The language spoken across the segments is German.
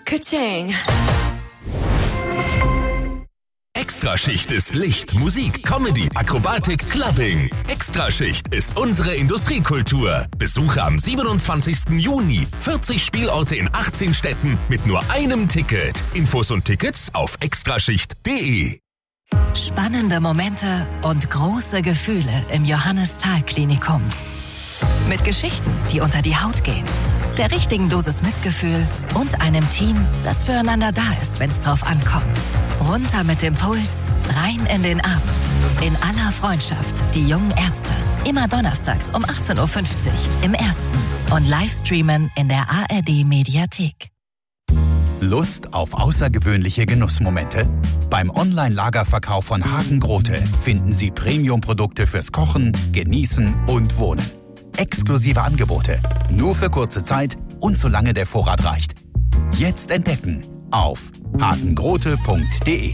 Ka-ching. Extraschicht ist Licht, Musik, Comedy, Akrobatik, Clubbing. Extraschicht ist unsere Industriekultur. Besuche am 27. Juni 40 Spielorte in 18 Städten mit nur einem Ticket. Infos und Tickets auf extraschicht.de. Spannende Momente und große Gefühle im Johannes-Thal-Klinikum. Mit Geschichten, die unter die Haut gehen, der richtigen Dosis Mitgefühl und einem Team, das füreinander da ist, wenn es drauf ankommt. Runter mit dem Puls, rein in den Abend. In aller Freundschaft, die jungen Ärzte. Immer donnerstags um 18.50 Uhr im Ersten und Livestreamen in der ARD-Mediathek. Lust auf außergewöhnliche Genussmomente? Beim Online-Lagerverkauf von Hagen Grote finden Sie Premium-Produkte fürs Kochen, Genießen und Wohnen. Exklusive Angebote, nur für kurze Zeit und solange der Vorrat reicht. Jetzt entdecken auf hagengrote.de.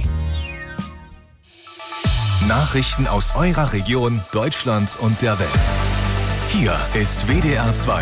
Nachrichten aus eurer Region, Deutschland und der Welt. Hier ist WDR 2.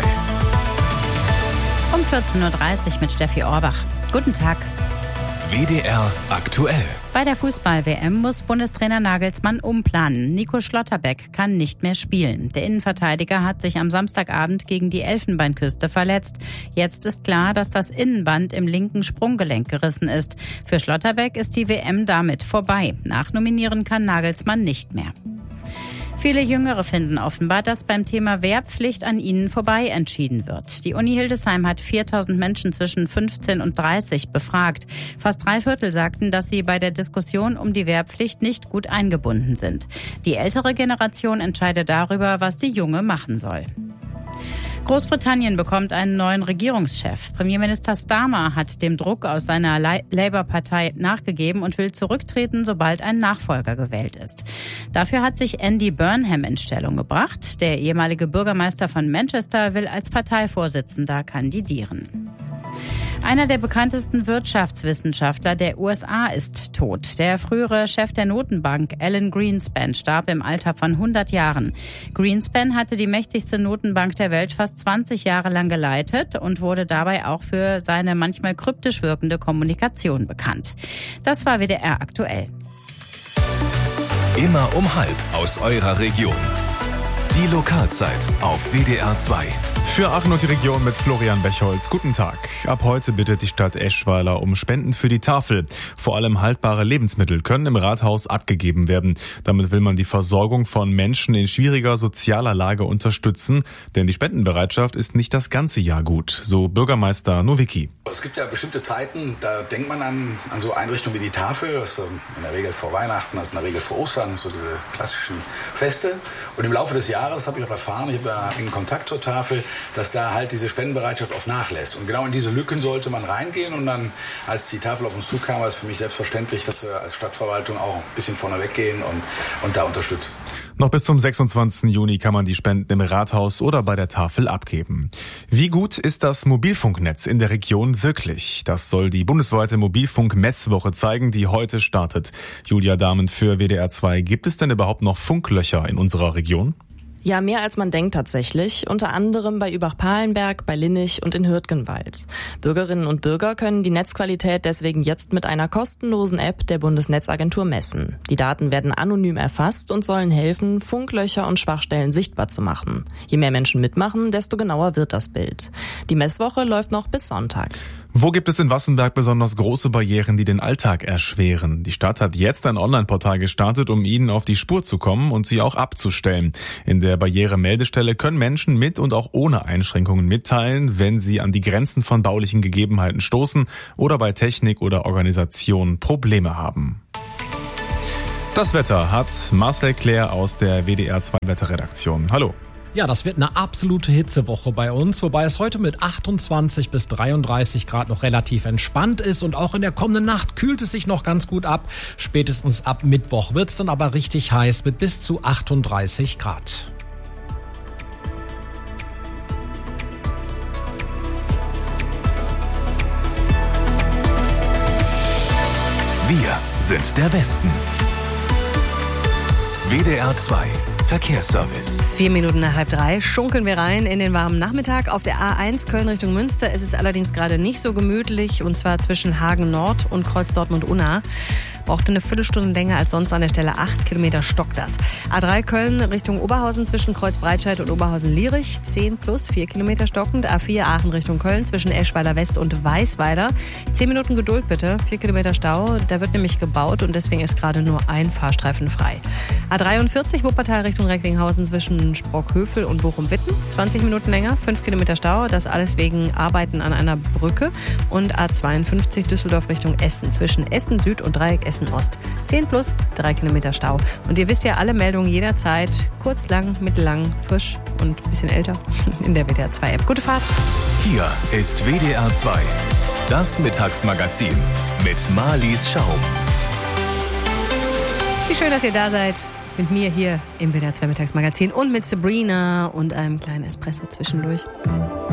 Um 14.30 Uhr mit Steffi Orbach. Guten Tag. WDR aktuell. Bei der Fußball-WM muss Bundestrainer Nagelsmann umplanen. Nico Schlotterbeck kann nicht mehr spielen. Der Innenverteidiger hat sich am Samstagabend gegen die Elfenbeinküste verletzt. Jetzt ist klar, dass das Innenband im linken Sprunggelenk gerissen ist. Für Schlotterbeck ist die WM damit vorbei. Nachnominieren kann Nagelsmann nicht mehr. Viele Jüngere finden offenbar, dass beim Thema Wehrpflicht an ihnen vorbei entschieden wird. Die Uni Hildesheim hat 4.000 Menschen zwischen 15 und 30 befragt. Fast 3/4 sagten, dass sie bei der Diskussion um die Wehrpflicht nicht gut eingebunden sind. Die ältere Generation entscheidet darüber, was die Junge machen soll. Großbritannien bekommt einen neuen Regierungschef. Premierminister Starmer hat dem Druck aus seiner Labour-Partei nachgegeben und will zurücktreten, sobald ein Nachfolger gewählt ist. Dafür hat sich Andy Burnham in Stellung gebracht. Der ehemalige Bürgermeister von Manchester will als Parteivorsitzender kandidieren. Einer der bekanntesten Wirtschaftswissenschaftler der USA ist tot. Der frühere Chef der Notenbank, Alan Greenspan, starb im Alter von 100 Jahren. Greenspan hatte die mächtigste Notenbank der Welt fast 20 Jahre lang geleitet und wurde dabei auch für seine manchmal kryptisch wirkende Kommunikation bekannt. Das war WDR aktuell. Immer um 12:30 aus eurer Region. Die Lokalzeit auf WDR 2. Für Aachen und die Region mit Florian Bechholz. Guten Tag. Ab heute bittet die Stadt Eschweiler um Spenden für die Tafel. Vor allem haltbare Lebensmittel können im Rathaus abgegeben werden. Damit will man die Versorgung von Menschen in schwieriger sozialer Lage unterstützen. Denn die Spendenbereitschaft ist nicht das ganze Jahr gut, so Bürgermeister Nowicki. Es gibt ja bestimmte Zeiten, da denkt man an so Einrichtungen wie die Tafel. Das ist in der Regel vor Weihnachten, das ist in der Regel vor Ostern, so diese klassischen Feste. Und im Laufe des Jahres habe ich auch erfahren, ich habe ja engen Kontakt zur Tafel, dass da halt diese Spendenbereitschaft oft nachlässt. Und genau in diese Lücken sollte man reingehen. Und dann, als die Tafel auf uns zukam, war es für mich selbstverständlich, dass wir als Stadtverwaltung auch ein bisschen vorne weggehen und da unterstützen. Noch bis zum 26. Juni kann man die Spenden im Rathaus oder bei der Tafel abgeben. Wie gut ist das Mobilfunknetz in der Region wirklich? Das soll die bundesweite Mobilfunk-Messwoche zeigen, die heute startet. Julia Dahmen für WDR 2. Gibt es denn überhaupt noch Funklöcher in unserer Region? Ja, mehr als man denkt tatsächlich. Unter anderem bei Übach-Palenberg, bei Linnich und in Hürtgenwald. Bürgerinnen und Bürger können die Netzqualität deswegen jetzt mit einer kostenlosen App der Bundesnetzagentur messen. Die Daten werden anonym erfasst und sollen helfen, Funklöcher und Schwachstellen sichtbar zu machen. Je mehr Menschen mitmachen, desto genauer wird das Bild. Die Messwoche läuft noch bis Sonntag. Wo gibt es in Wassenberg besonders große Barrieren, die den Alltag erschweren? Die Stadt hat jetzt ein Online-Portal gestartet, um ihnen auf die Spur zu kommen und sie auch abzustellen. In der Barrieremeldestelle können Menschen mit und auch ohne Einschränkungen mitteilen, wenn sie an die Grenzen von baulichen Gegebenheiten stoßen oder bei Technik oder Organisation Probleme haben. Das Wetter hat Marcel Claire aus der WDR 2 Wetterredaktion. Hallo. Ja, das wird eine absolute Hitzewoche bei uns, wobei es heute mit 28 bis 33 Grad noch relativ entspannt ist und auch in der kommenden Nacht kühlt es sich noch ganz gut ab. Spätestens ab Mittwoch wird es dann aber richtig heiß mit bis zu 38 Grad. Wir sind der Westen. WDR 2 Verkehrsservice. 4 Minuten nach 2:30 schunkeln wir rein in den warmen Nachmittag. Auf der A1 Köln Richtung Münster ist es allerdings gerade nicht so gemütlich, und zwar zwischen Hagen Nord und Kreuz Dortmund-Unna. Brauchte eine Viertelstunde länger als sonst an der Stelle. 8 Kilometer stockt das. A3 Köln Richtung Oberhausen zwischen Kreuz Breitscheid und Oberhausen-Lierich. 10 plus 4 Kilometer stockend. A4 Aachen Richtung Köln zwischen Eschweiler West und Weißweiler. 10 Minuten Geduld bitte. 4 Kilometer Stau. Da wird nämlich gebaut und deswegen ist gerade nur ein Fahrstreifen frei. A43 Wuppertal Richtung Recklinghausen zwischen Sprockhövel und Bochum-Witten. 20 Minuten länger. 5 Kilometer Stau. Das alles wegen Arbeiten an einer Brücke. Und A52 Düsseldorf Richtung Essen zwischen Essen Süd und Dreieck Essen Ost. 10 plus 3 Kilometer Stau. Und ihr wisst ja, alle Meldungen jederzeit, kurz, lang, mittellang, frisch und ein bisschen älter in der WDR 2 App. Gute Fahrt. Hier ist WDR 2, das Mittagsmagazin mit Marlies Schaum. Wie schön, dass ihr da seid mit mir hier im WDR 2 Mittagsmagazin und mit Sabrina und einem kleinen Espresso zwischendurch.